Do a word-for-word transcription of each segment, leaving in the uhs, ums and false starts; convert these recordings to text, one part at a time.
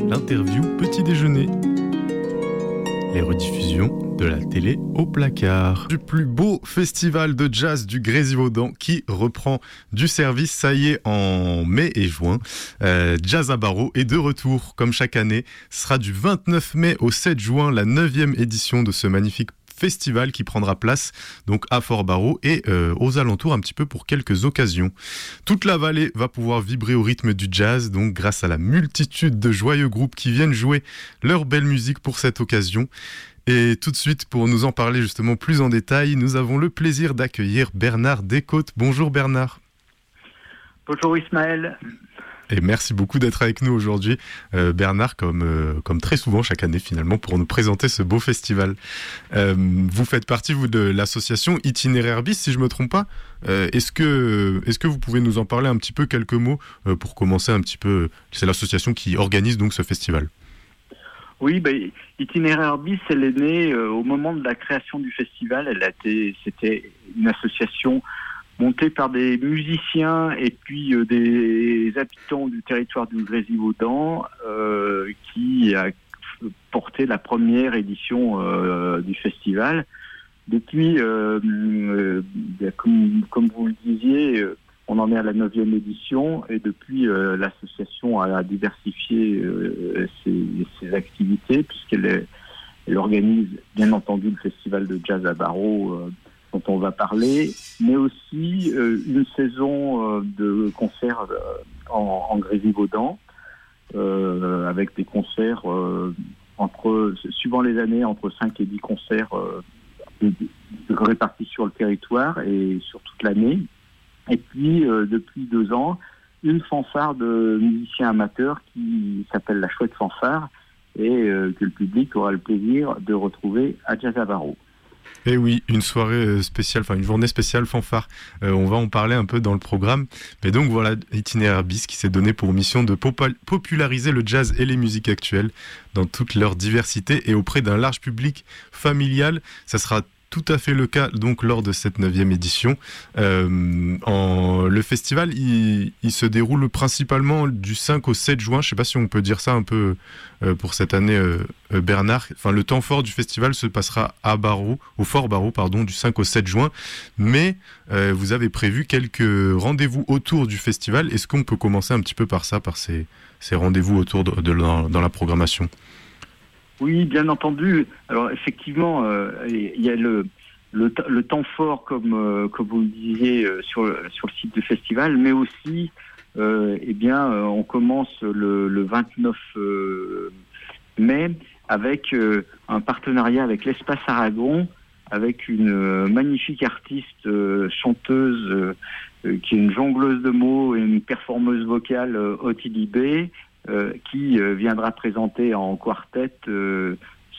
L'interview petit déjeuner. Les rediffusions de la télé au placard. Du plus beau festival de jazz du Grésivaudan qui reprend du service, ça y est, en mai et juin. Euh, Jazz à Barreau est de retour, comme chaque année. Ce sera du vingt-neuf mai au sept juin, la neuvième édition de ce magnifique festival qui prendra place donc à Fort-Barreau et euh, aux alentours un petit peu pour quelques occasions. Toute la vallée va pouvoir vibrer au rythme du jazz, donc grâce à la multitude de joyeux groupes qui viennent jouer leur belle musique pour cette occasion. Et tout de suite, pour nous en parler justement plus en détail, nous avons le plaisir d'accueillir Bernard Descôtes. Bonjour Bernard. Bonjour Ismaël. Et merci beaucoup d'être avec nous aujourd'hui, euh, Bernard, comme, euh, comme très souvent chaque année finalement, pour nous présenter ce beau festival. Euh, vous faites partie, vous, de l'association Itinéraire Bis, si je ne me trompe pas. Euh, est-ce que, est-ce que vous pouvez nous en parler un petit peu, quelques mots, euh, pour commencer un petit peu. C'est l'association qui organise donc ce festival. Oui, ben, Itinéraire Bis, elle est née euh, au moment de la création du festival. Elle a été, c'était une association montée par des musiciens et puis euh, des habitants du territoire du Grésivaudan euh, qui a porté la première édition euh, du festival. Depuis, euh, euh, comme, comme vous le disiez, euh, on en est à la neuvième édition et depuis, euh, l'association a diversifié euh, ses, ses activités puisqu'elle est, elle organise bien entendu le festival de jazz à Barreau euh, dont on va parler, mais aussi euh, une saison euh, de concerts euh, en, en Grésivaudan, euh, avec des concerts euh, entre, suivant les années, entre cinq et dix concerts euh, de, de répartis sur le territoire et sur toute l'année. Et puis, euh, depuis deux ans, une fanfare de musiciens amateurs qui s'appelle la Chouette Fanfare et euh, que le public aura le plaisir de retrouver à Jazz à Barreau. Et oui, une soirée spéciale, enfin une journée spéciale fanfare. Euh, on va en parler un peu dans le programme. Mais donc voilà, Itinéraire Bis qui s'est donné pour mission de popul- populariser le jazz et les musiques actuelles dans toute leur diversité et auprès d'un large public familial. Ça sera tout à fait le cas donc lors de cette neuvième édition. Euh, en, le festival, il, il se déroule principalement du cinq au sept juin. Je ne sais pas si on peut dire ça un peu euh, pour cette année, euh, Bernard. Enfin, le temps fort du festival se passera à Barreau, au Fort Barreau, pardon, du cinq au sept juin. Mais euh, vous avez prévu quelques rendez-vous autour du festival. Est-ce qu'on peut commencer un petit peu par ça, par ces, ces rendez-vous autour de, de, dans, dans la programmation ? Oui, bien entendu. Alors effectivement, euh, il y a le, le, le temps fort, comme, euh, comme vous le disiez, euh, sur, le, sur le site du festival, mais aussi, euh, eh bien, euh, on commence le, le vingt-neuf mai avec euh, un partenariat avec l'Espace Aragon, avec une euh, magnifique artiste euh, chanteuse euh, qui est une jongleuse de mots et une performeuse vocale, euh, Ottilie B. Euh, qui euh, viendra présenter en quartet euh,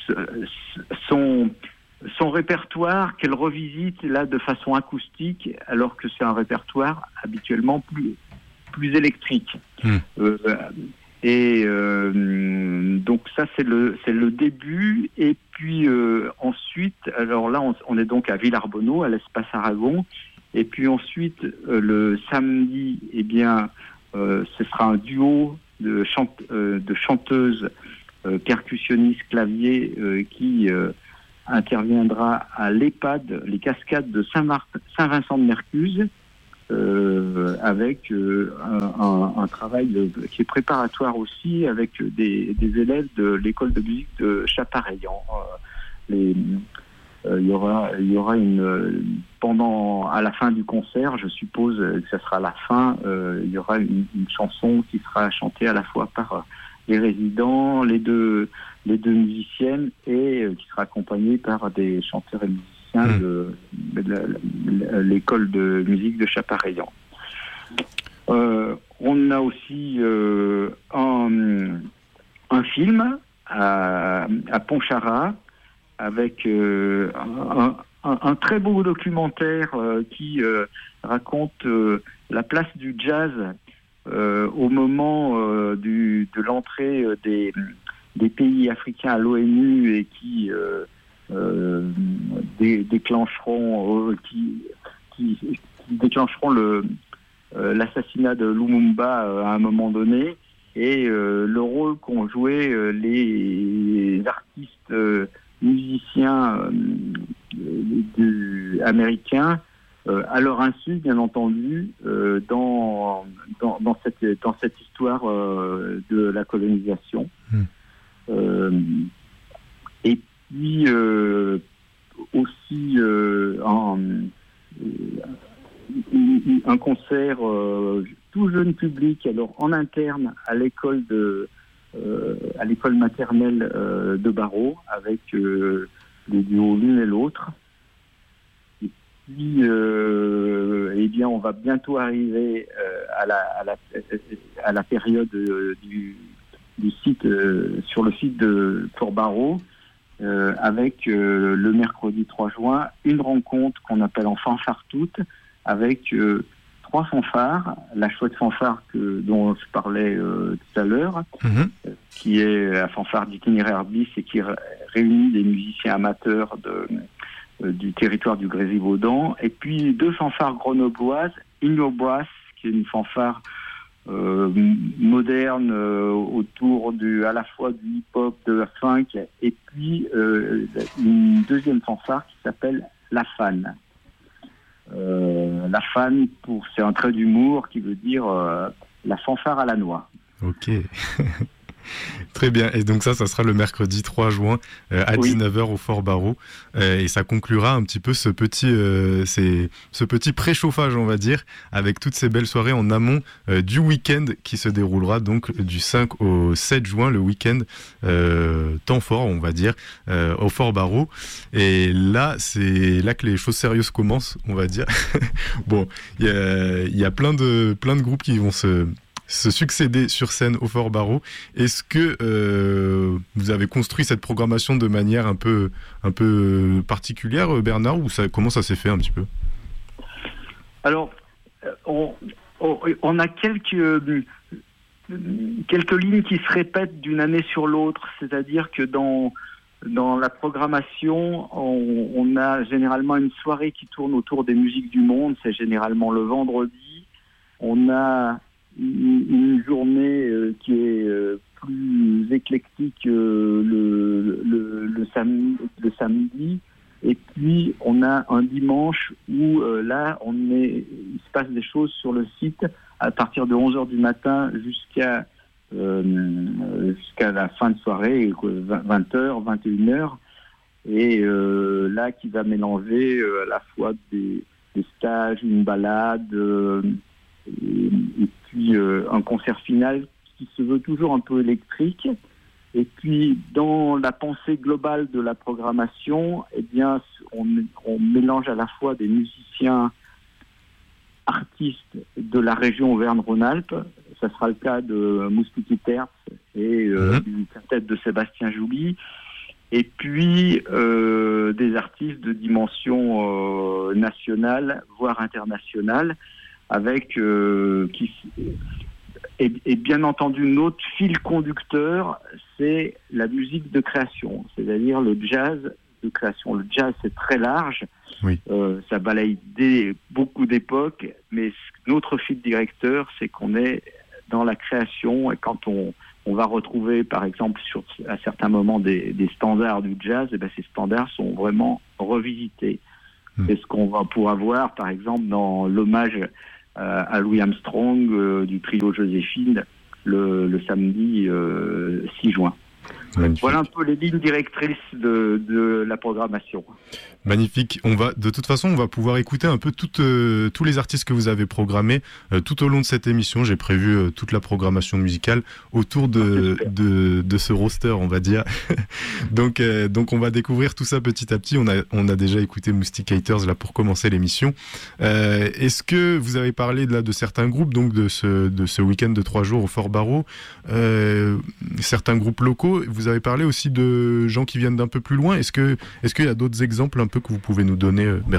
son, son répertoire qu'elle revisite là de façon acoustique alors que c'est un répertoire habituellement plus, plus électrique. Mmh. Euh, et euh, donc ça c'est le, c'est le début et puis euh, ensuite, alors là on, on est donc à Villarbonneau, à l'Espace Aragon et puis ensuite euh, le samedi, eh bien euh, ce sera un duo de, chante, euh, de chanteuses euh, percussionnistes clavier euh, qui euh, interviendra à l'EHPAD, les cascades de Saint-Mar- Saint-Vincent-de-Mercuse euh, avec euh, un, un, un travail de, qui est préparatoire aussi avec des, des élèves de l'école de musique de Chapareillan. Euh, les, euh, il y aura, il y aura une pendant à la fin du concert, je suppose que ça sera la fin. Euh, il y aura une, une chanson qui sera chantée à la fois par les résidents, les deux les deux musiciennes et euh, qui sera accompagnée par des chanteurs et musiciens mmh. de, de, de l'école de musique de Chapareillan. Euh, on a aussi euh, un, un film à, à Pontcharrat avec euh, un, un, un très beau documentaire euh, qui euh, raconte euh, la place du jazz euh, au moment euh, du, de l'entrée des, des pays africains à l'ONU et qui euh, euh, dé, déclencheront euh, qui, qui, qui déclencheront le, euh, l'assassinat de Lumumba euh, à un moment donné. Et euh, le rôle rôle qu'ont joué euh, les artistes euh, musiciens euh, de, américains euh, à leur insu, bien entendu, euh, dans, dans, dans, cette, dans cette histoire euh, de la colonisation. Mmh. Euh, et puis euh, aussi euh, en, euh, un concert euh, tout jeune public, alors en interne à l'école de euh, à l'école maternelle euh, de Barreau, avec euh, les duos l'une et l'autre. Et puis, euh, eh bien, on va bientôt arriver euh, à, la, à, la, à la période euh, du, du site euh, sur le site de Fort Barreau, euh, avec euh, le mercredi trois juin une rencontre qu'on appelle en fanfare toute, avec euh, trois fanfares, la chouette fanfare que, dont je parlais euh, tout à l'heure, mmh. qui est la fanfare d'Itinéraire Bis et qui r- réunit des musiciens amateurs de, euh, du territoire du Grésivaudan, et puis deux fanfares grenobloises, In Your Brass, qui est une fanfare euh, moderne euh, autour du, à la fois du hip-hop, de la funk, et puis euh, une deuxième fanfare qui s'appelle La Fan. Euh, la fan, pour, c'est un trait d'humour qui veut dire euh, la fanfare à la noix. Ok. Très bien. Et donc ça, ça sera le mercredi trois juin euh, à oui. dix-neuf heures au Fort Barreau. Euh, et ça conclura un petit peu ce petit, euh, ces, ce petit préchauffage, on va dire, avec toutes ces belles soirées en amont euh, du week-end qui se déroulera donc du cinq au sept juin, le week-end euh, temps fort, on va dire, euh, au Fort Barreau. Et là, c'est là que les choses sérieuses commencent, on va dire. Bon, il y a, y a plein de, plein de groupes qui vont se... se succéder sur scène au Fort Barreau. Est-ce que euh, vous avez construit cette programmation de manière un peu, un peu particulière, Bernard, ou ça, comment ça s'est fait un petit peu ? Alors, on, on, on a quelques, quelques lignes qui se répètent d'une année sur l'autre, c'est-à-dire que dans, dans la programmation, on, on a généralement une soirée qui tourne autour des musiques du monde, c'est généralement le vendredi. On a une journée euh, qui est euh, plus éclectique euh, le, le, le, samedi, le samedi, et puis on a un dimanche où euh, là on est, il se passe des choses sur le site à partir de onze heures du matin jusqu'à, euh, jusqu'à la fin de soirée, vingt heures, vingt et une heures, et euh, là qui va mélanger euh, à la fois des, des stages, une balade, euh, et, et puis euh, un concert final qui se veut toujours un peu électrique. Et puis dans la pensée globale de la programmation, eh bien on, on mélange à la fois des musiciens artistes de la région Auvergne-Rhône-Alpes, ça sera le cas de Moustique Terz et euh, mmh. du quintet de Sébastien Joly, et puis euh, des artistes de dimension euh, nationale, voire internationale, avec euh, qui et, et bien entendu notre fil conducteur, c'est la musique de création, c'est-à-dire le jazz de création. Le jazz, c'est très large, oui. euh, ça balaye des, beaucoup d'époques, mais notre fil directeur, c'est qu'on est dans la création, et quand on, on va retrouver, par exemple, sur, à certains moments, des, des standards du jazz, et bien ces standards sont vraiment revisités. Mmh. C'est ce qu'on va pouvoir voir, par exemple, dans l'hommage euh, à Louis Armstrong euh, du trio Joséphine, le, le samedi euh, six juin. Magnifique. Voilà un peu les lignes directrices de, de la programmation. Magnifique. On va, de toute façon, on va pouvoir écouter un peu toutes, euh, tous les artistes que vous avez programmés euh, tout au long de cette émission. J'ai prévu euh, toute la programmation musicale autour de, de, de ce roster, on va dire. donc, euh, donc, on va découvrir tout ça petit à petit. On a, on a déjà écouté Moustique Haters là pour commencer l'émission. Euh, est-ce que vous avez parlé là de certains groupes, donc de ce, de ce week-end de trois jours au Fort Barreau, euh, certains groupes locaux. Vous avez parlé aussi de gens qui viennent d'un peu plus loin. Est-ce que, est-ce qu'il y a d'autres exemples un peu que vous pouvez nous donner, Bernard ?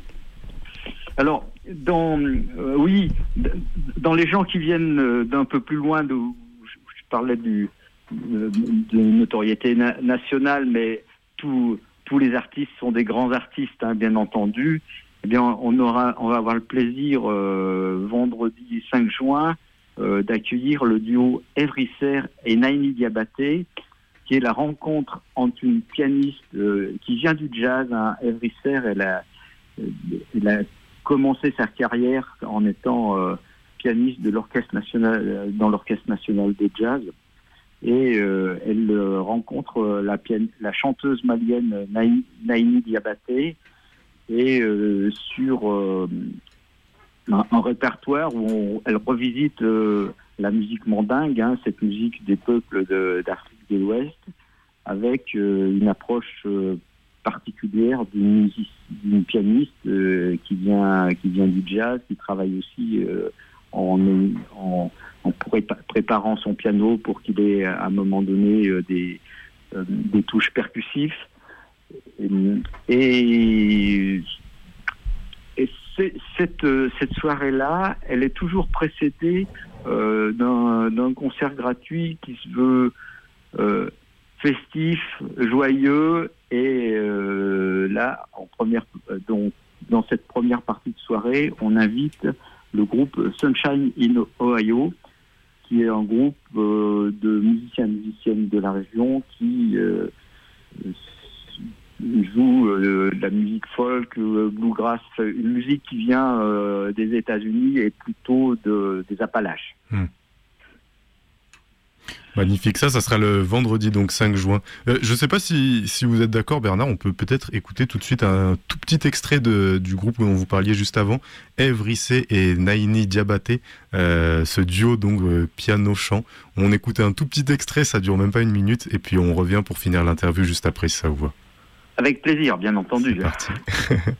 Alors, dans, euh, oui, dans les gens qui viennent d'un peu plus loin, de, je parlais du, de, de notoriété na- nationale, mais tous tous les artistes sont des grands artistes, hein, bien entendu. Eh bien, on aura, on va avoir le plaisir euh, vendredi cinq juin euh, d'accueillir le duo Evry et Naini Diabaté, qui est la rencontre entre une pianiste euh, qui vient du jazz. Hein. Evry elle a, elle a commencé sa carrière en étant euh, pianiste de l'orchestre national, dans l'orchestre national de jazz. Et euh, elle euh, rencontre euh, la, pian- la chanteuse malienne Naï- Naini Diabaté, et euh, sur euh, un, un répertoire où on, elle revisite euh, la musique mandingue, hein, cette musique des peuples de, d'Afrique de l'Ouest, avec euh, une approche euh, particulière d'une, music- d'une pianiste euh, qui vient qui vient du jazz, qui travaille aussi euh, en, en en préparant son piano pour qu'il ait à un moment donné euh, des, euh, des touches percussives. Et, et, et c'est, cette, cette soirée-là, elle est toujours précédée euh, d'un, d'un concert gratuit qui se veut euh, festif, joyeux, et euh, là, en première, donc, dans cette première partie de soirée, on invite le groupe Sunshine in Ohio, qui est un groupe euh, de musiciens et musiciennes de la région qui euh, joue euh, de la musique folk, euh, bluegrass, une musique qui vient euh, des États-Unis et plutôt de, des Appalaches. Hmm. Magnifique, ça, ça sera le vendredi, donc cinq juin. Euh, je ne sais pas si, si vous êtes d'accord, Bernard, on peut peut-être écouter tout de suite un tout petit extrait de, du groupe dont vous parliez juste avant, Evry et Naini Diabaté, euh, ce duo donc euh, piano-chant. On écoute un tout petit extrait, ça dure même pas une minute, et puis on revient pour finir l'interview juste après, si ça vous va. Avec plaisir, bien entendu. C'est parti.